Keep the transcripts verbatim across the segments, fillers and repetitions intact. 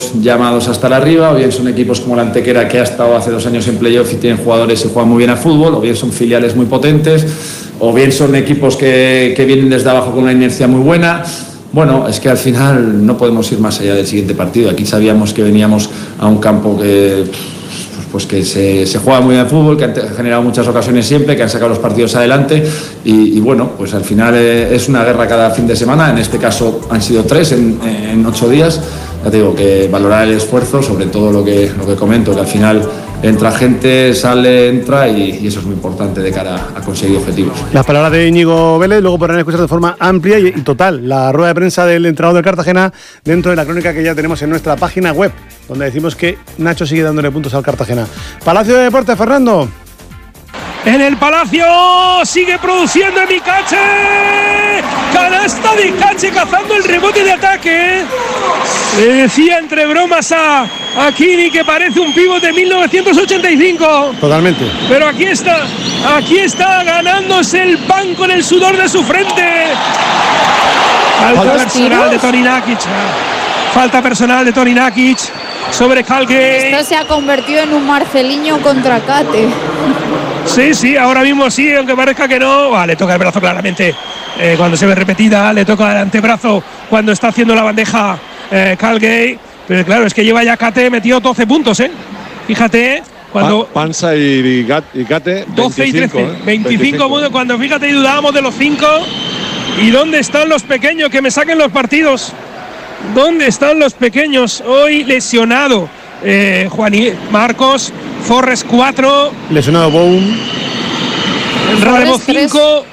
llamados a estar arriba, o bien son equipos como la Antequera, que ha estado hace dos años en playoff y tienen jugadores y juegan muy bien al fútbol, o bien son filiales muy potentes, o bien son equipos que, que vienen desde abajo con una inercia muy buena. Bueno, es que al final no podemos ir más allá del siguiente partido. Aquí sabíamos que veníamos a un campo que... pues que se, se juega muy bien al fútbol, que han generado muchas ocasiones siempre, que han sacado los partidos adelante y, y bueno, pues al final es una guerra cada fin de semana. En este caso han sido tres en, en ocho días. Ya te digo que valorar el esfuerzo, sobre todo lo que, lo que comento, que al final entra gente, sale, entra y, y eso es muy importante de cara a conseguir objetivos. Las palabras de Íñigo Vélez, luego podrán escuchar de forma amplia y, y total la rueda de prensa del entrenador del Cartagena dentro de la crónica que ya tenemos en nuestra página web, donde decimos que Nacho sigue dándole puntos al Cartagena. Palacio de Deportes, Fernando. En el Palacio sigue produciendo Mikache. Canasta de Mikache cazando el rebote de ataque. Le decía entre bromas a, a Kini que parece un pívot de mil novecientos ochenta y cinco. Totalmente. Pero aquí está, aquí está ganándose el pan con el sudor de su frente. Falta personal de Toni Nakic. Falta personal de Toni Nakic sobre Calgate. Esto se ha convertido en un Marceliño contra Cate. Sí, sí, ahora mismo sí, aunque parezca que no. Ah, le toca el brazo claramente eh, cuando se ve repetida, le toca el antebrazo cuando está haciendo la bandeja eh, Calgate. Pero claro, es que lleva ya Cate metido doce puntos, ¿eh? Fíjate, cuando... Pa Panza y, y Cate, doce y trece, ¿eh? veinticinco puntos, cuando fíjate y dudábamos de los cinco. ¿Y dónde están los pequeños? Que me saquen los partidos. ¿Dónde están los pequeños? Hoy lesionado eh, Juan Marcos, Forres cuatro. Lesionado Boum. Rademo cinco.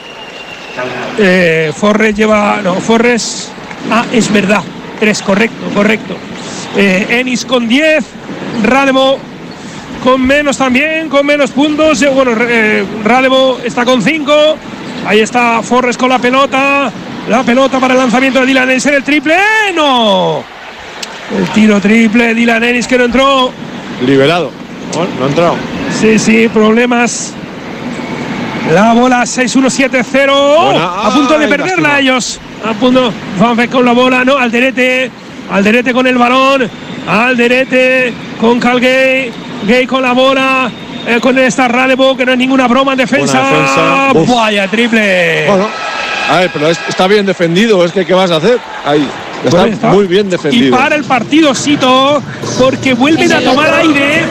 Eh, Forres lleva. No, Forres. Ah, es verdad. tres, correcto, correcto. Eh, Enis con diez. Rademo con menos también, con menos puntos. Eh, bueno, eh, Rademo está con cinco. Ahí está Forres con la pelota. La pelota para el lanzamiento de Dylan Ennis en el triple. ¡No! El tiro triple, Dylan Ennis que no entró. Liberado. Bueno, no ha entrado. Sí, sí, problemas. La bola seis uno siete cero. A punto de perderla lástima. Ellos. A punto. Van con la bola. No, Alderete. Alderete con el balón. Alderete con Calgate. Gay con la bola. Eh, con esta Radebo, que no es ninguna broma en defensa. defensa. Vaya, triple. Bueno. A ver, pero está bien defendido, es que ¿qué vas a hacer? Ahí, está, está muy bien defendido. Y para el partido, Sito, porque vuelven a tomar aire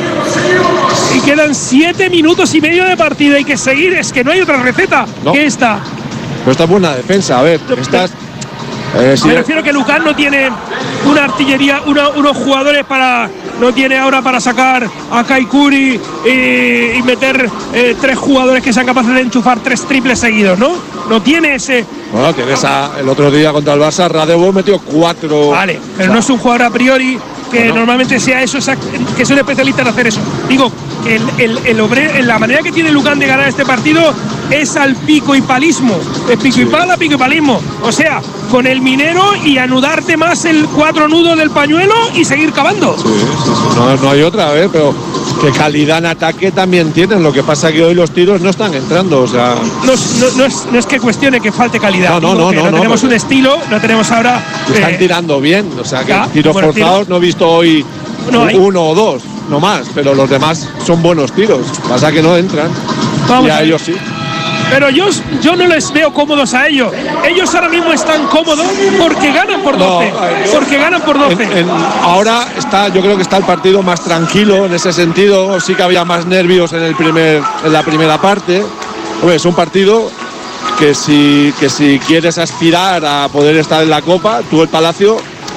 y quedan siete minutos y medio de partido. Hay que seguir, es que no hay otra receta no. que esta. Pero está buena defensa, a ver, estás... Eh, sí. Me refiero que Lucán no tiene una artillería, una, unos jugadores para... No tiene ahora para sacar a Kaikuri y, y meter eh, tres jugadores que sean capaces de enchufar tres triples seguidos, ¿no? No tiene ese... Bueno, tienes a, el otro día contra el Barça, Radebo metió cuatro... Vale, pero o sea, no es un jugador a priori que bueno. normalmente sea eso, que es un especialista en hacer eso. Digo, el, el, el obre, la manera que tiene Lucán de ganar este partido es al pico y palismo. Es pico sí. y pala, pico y palismo. O sea, con el minero y anudarte más el cuatro nudo del pañuelo y seguir cavando. Sí, sí, sí. No, no hay otra, ¿eh? Pero que calidad en ataque también tienen. Lo que pasa es que hoy los tiros no están entrando, o sea... No, no, no, es, no es que cuestione que falte calidad. No, no, no, no, no. no tenemos no, un estilo, no tenemos ahora... Están eh, tirando bien, o sea, que ya, tiros bueno, forzados tiro. No he visto hoy no, uno o dos, no más, pero los demás son buenos tiros. Pasa que no entran. Vamos y a, a ellos sí. Pero yo, yo no les veo cómodos a ellos. Ellos ahora mismo están cómodos porque ganan por doce. No, yo, porque ganan por doce. En, en, ahora está, yo creo que está el partido más tranquilo en ese sentido. Sí que había más nervios en, el primer, en la primera parte. Hombre, es un partido que si, que si quieres aspirar a poder estar en la Copa, tú el Palacio...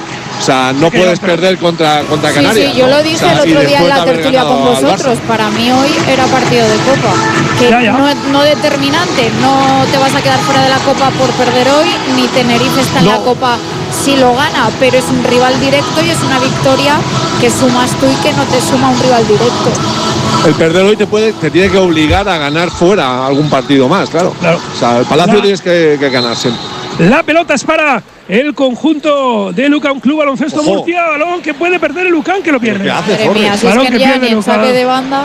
O sea, no puedes perder contra, contra sí, Canarias. Sí, yo ¿no? lo dije o sea, el otro día en la tertulia con vosotros. Para mí hoy era partido de Copa. Que ya, ya. No, no determinante. No te vas a quedar fuera de la Copa por perder hoy, ni Tenerife está en no. la Copa si lo gana. Pero es un rival directo y es una victoria que sumas tú y que no te suma un rival directo. El perder hoy te puede, te tiene que obligar a ganar fuera algún partido más, claro. claro. O sea, el Palacio la, tienes que, que ganar siempre. La pelota es para el conjunto de Lucán Club Baloncesto Ojo. Murcia. Balón que puede perder el Lucán, que lo pierde. ¿Qué hace, mía, si balón es que, que pierde el saque de banda.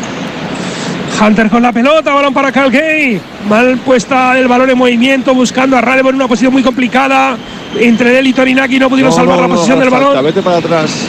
Hunter con la pelota, balón para Calgate. Mal puesta el balón en movimiento, buscando a Radebo en una posición muy complicada. entre él y Torinaki no pudieron No, salvar no, la no, posición no, del falta, balón. vete para atrás.